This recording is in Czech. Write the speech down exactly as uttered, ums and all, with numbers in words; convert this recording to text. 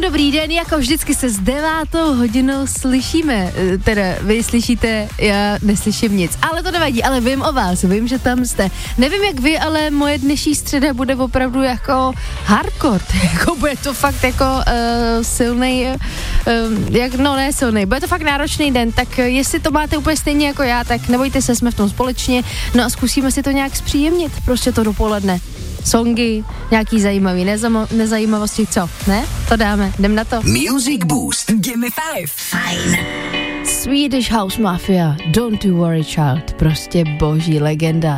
dobrý den, jako vždycky se s devátou hodinou slyšíme, teda vy slyšíte, já neslyším nic, ale to nevadí, ale vím o vás, vím, že tam jste. Nevím jak vy, ale moje dnešní středa bude opravdu jako hardcore, jako bude to fakt jako uh, silnej, uh, jak, no ne silnej, bude to fakt náročný den, tak jestli to máte úplně stejně jako já, tak nebojte se, jsme v tom společně, no a zkusíme si to nějak zpříjemnit, prostě to dopoledne. Songy, nějaký zajímavý nezamo- nezajímavosti, co? Ne? To dáme, jdem na to. Music Boost. Give me five. Fajn. Swedish House Mafia, Don't You Worry Child, prostě boží legenda.